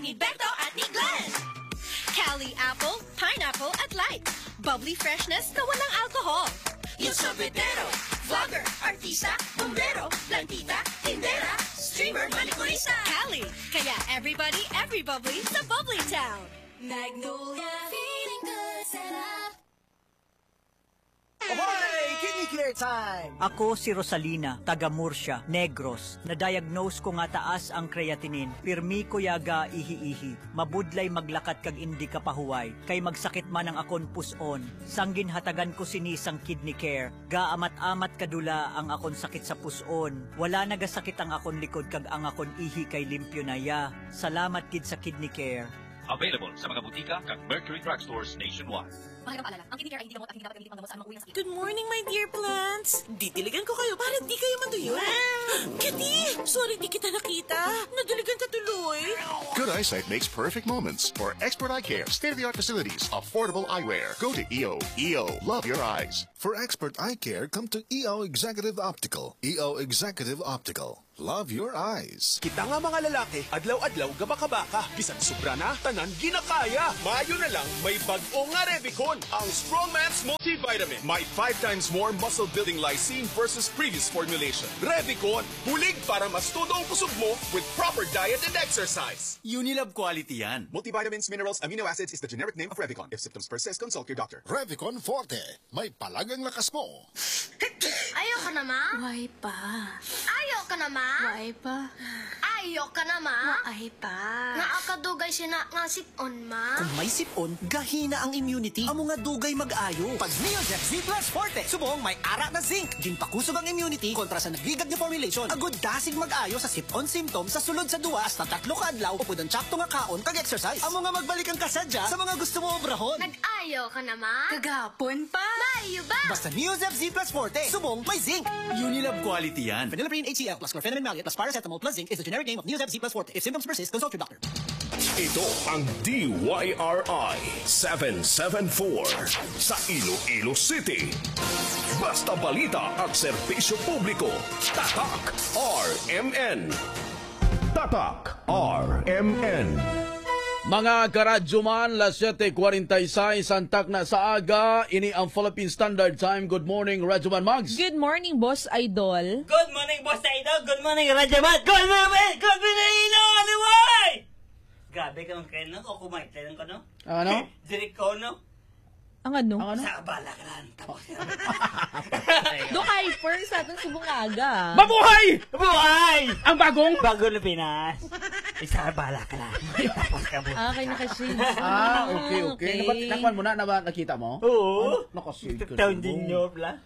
ni Beto at ni Glenn. Cali Apple, Pineapple at Light. Bubbly freshness na walang alcohol. Yung sabedero, vlogger, artista, bombero, plantita, tindera, streamer, manikurista. Cali, kaya everybody, every bubbly sa Bubbly Town. Magnolia, feeling good, sarap. Ahoy! Kidney Care time! Ako si Rosalina, taga Murcia, Negros. Na-diagnose ko nga taas ang creatinine. Pirmi ko yaga ihi-ihi. Mabudlay maglakat kag indi ka pahuway. Kay magsakit man ang akon puson. Sanggin hatagan ko sinisang Kidney Care. Gaamat-amat kadula ang akon sakit sa puson. Wala nagasakit ang akon likod kag ang akon ihi kay limpyo na ya. Salamat kid sa Kidney Care. Available sa mga butika kag Mercury Drugstores nationwide. Mahirap paalala, ang Kidney Care ay hindi gamot at hindi dapat gamitin panggamot sa mga uwi ng sakit. Good morning, my dear plants. Didiligan ko kayo para di kayo manduyo. Kitty, sorry di kita nakita. Nadiligan ka tuloy. Good eyesight makes perfect moments. For expert eye care, state-of-the-art facilities, affordable eyewear, go to EO. EO, love your eyes. For expert eye care, come to EO Executive Optical. EO Executive Optical. Love your eyes. Kita nga mga lalaki, adlaw-adlaw gabaka-baka. Bisan sobra na, tanan ginakaya. Mayo na lang, may bag-o nga Revicon. Ang Strongman's Multivitamin. May 5 times more muscle-building lysine versus previous formulation. Revicon, bulig para mas todo ang kusog mo with proper diet and exercise. Unilab quality yan. Multivitamins, minerals, amino acids is the generic name of Revicon. If symptoms persist, consult your doctor. Revicon Forte. May palagang lakas mo. Ayaw ka na, ma? Why pa? Ayaw ka na, ma? Why pa? Ayaw ka na, ma? Why pa? Nga akadugay sina nga sipon, ma? Kung may sipon, gahina ang immunity. Amo nga dugay mag-ayo. Pag Neojet Z Plus Forte, subong may ara na zinc. Ginpakusog ang immunity kontra sa nagligad nga formulation. Agud dasig mag-ayo sa sipon symptoms sa sulod sa 2 hasta 3 ka adlaw upod ang tsakto nga kaon kag exercise. Amo nga magbalik ang kasadya sa mga gusto mo obrahon. Nag-ayaw ka na, ma? Kagapon pa? Mayo ba? Basta Neojet Z Plus Forte, subong may zinc. Unilab quality yan. Phenylephrine HCl plus chlorphenamine maleate plus paracetamol plus zinc is the generic name of Neojet Z Plus Forte. If symptoms persist, consult your doctor. Ito ang DYRI 774 sa Iloilo City. Basta balita at serbisyo publiko. Tatak RMN. Tatak RMN. Mga karadyoman, las 7:46, santak na sa aga, ini ang Philippine Standard Time. Good morning, Radyoman Mags. Good morning, Boss Idol. Good morning, Boss Idol. Good morning, Rajamat. Good morning, ano boy? Grabe ka ng kailan o kumain tayo ka, no? Ano? Dirik ko, no? Ang ano? Sa bala ka lang. Do hyper sa atong subong aga. Mabuhay! Buhay! Ang bagong? Bago na Pinas. Isa bala ka lang. Tapos ka mo. Kay naka-shades. Okay. Nakman mo na nakita mo? Oo. Nakashade ka. Taon din nyo, bla.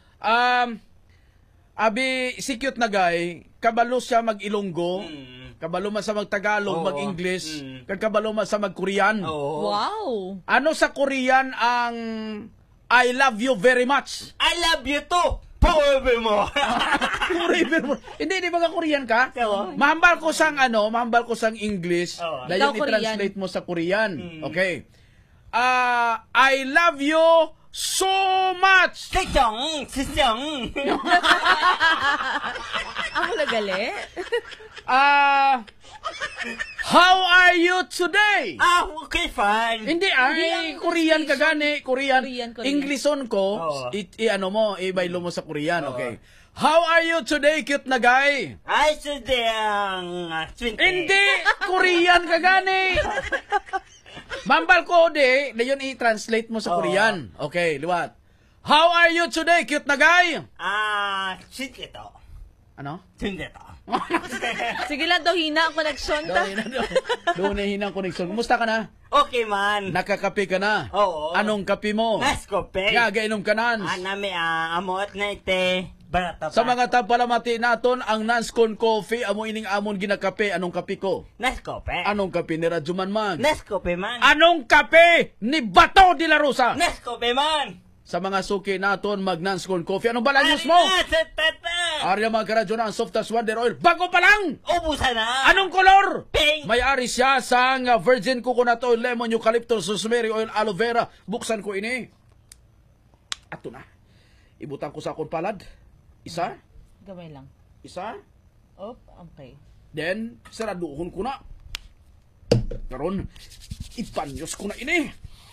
Abi, si cute na guy, kabalo siya mag-Ilonggo, kabalo man sa mag-Tagalog, mag-English, kabalo man sa mag-Korean. Wow! Ano sa Korean ang I love you very much? I love you too! Forever mo! Forever mo! Hindi mga Korean ka? Mahambal ko sang English, dahil i-translate mo sa Korean. Okay. I love you so much! Sejong! Ako nagali? How are you today? Okay, fine. Hindi, Korean ka gani. Korean. Englishon ko, ibaylo mo sa Korean, okay. How are you today, cute na guy? Ay, today ang Hindi, Korean ka gani. Mambal ko, dayon i-translate mo sa Korean. Okay, liwat. How are you today, cute na guy? Sweet ito. Ano? Sweet ito. Sige lang daw, hina ang connection ta. Doon na hina ang connection. Kumusta ka na? Okay man. Nakakape ka na? Oo. Anong kape mo? Nescafe. Gagainom ka nan? Nami amot na ite. Sa mga tapalamati naton, ang Nanscon Coffee, amo ining amon ginakape. Anong kape ko? Nescafe. Anong kape ni Radyoman man? Nescafe man. Anong kape ni Bato de la Rosa? Nescafe man. Sa mga suki naton, mag Nanscon Coffee. Anong bala news mo? Arya mga karadyo na ang Softas Wonder Oil. Bago pa lang! Ubusan na! Anong kolor? Pink! May-ari siya sa Virgin Coconut Oil, Lemon, Eucalyptus, Rosemary Oil, Aloe Vera. Buksan ko ini. Ato na. Ibutan ko sa akong palad. Isa. Gamay lang. Isa. Okay. Then, saraduhon ko na. Karon, ipanyos ko na ini.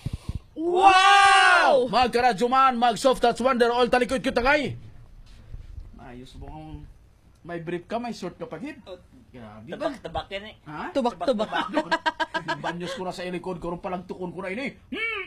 Wow! Magkaradyo man, mag soft touch wonder, all talikod ko tagay. Ayos mo ang may brief ka, may short ka pagid. Grabe ba? Tubak-tubak yan eh. Ha? Tubak-tubak. Banyos ko na sa ilikod ko, palang tukon ko na ini.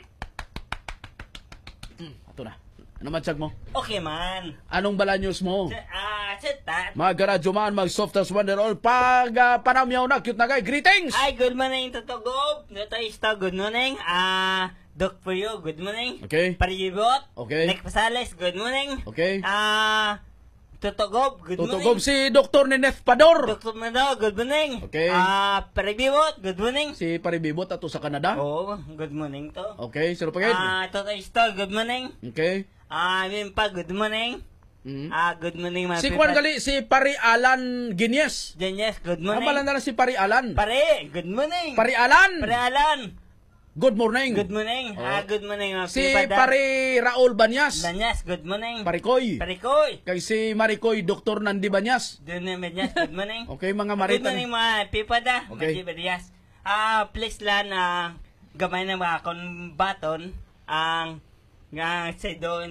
Ato na. Ano mansag mo? Okay man. Anong balanyos mo? Sita. Magkaradyo man, mag soft touch wonder, all pag panamyaw na, cute na guy. Greetings! Hi, good morning, Totogob. Ito is to, good morning. Doc for you, good morning. Okay. Paribot. Okay. Nick Pasales, good morning. Okay. Totogob, good morning. Tutugob si Dr. Nineth Pador. Dr. Mado, good morning. Okay. Paribot, good morning. Si Paribibot ato sa Canada. Oo, good morning to. Okay, sino pa kayo? Ito is to, good morning. Okay. Mimpa, good morning. Good morning, mga Si Kwan gali, si Pari Alan Guinness. Yes, good morning. Amalan na lang si Pari Alan. Pare, good morning. Pari Alan. Pare Alan. Good morning. Good morning. Good morning, mga Si pipada. Pari Raul Banyas. Banyas, good morning. Parikoy. Parikoy. Kay si Marikoy, Dr. Nandi Banyas. Banyas, good morning. Okay, mga Good Marita. morning, mga pipada. Okay. Mga Banyas. Please lang, gamay na mga akong baton, ang sa doon